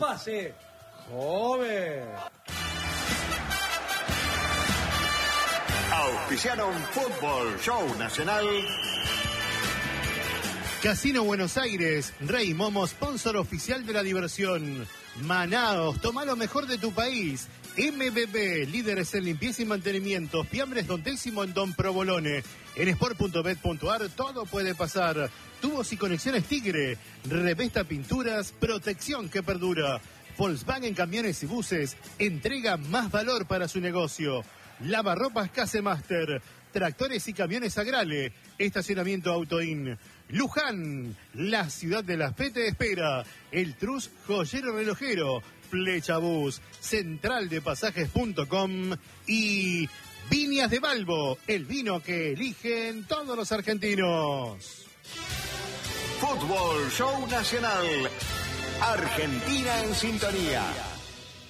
Pase joven. Auspiciaron Fútbol Show Nacional. Casino Buenos Aires, Rey Momo, sponsor oficial de la diversión. Manaos, toma lo mejor de tu país. MBB, líderes en limpieza y mantenimiento. Fiambres Don Décimo en Don Provolone. En sport.bet.ar todo puede pasar. Tubos y conexiones Tigre. Revesta Pinturas, protección que perdura. Volkswagen Camiones y Buses, entrega más valor para su negocio. Lavarropas Casemaster, tractores y camiones Agrale, estacionamiento Autoin. Luján, la ciudad de las P te espera. El Trus Joyero Relojero, Flecha Bus, centraldepasajes.com y Viñas de Balbo, el vino que eligen todos los argentinos. Fútbol Show Nacional. Argentina en sintonía.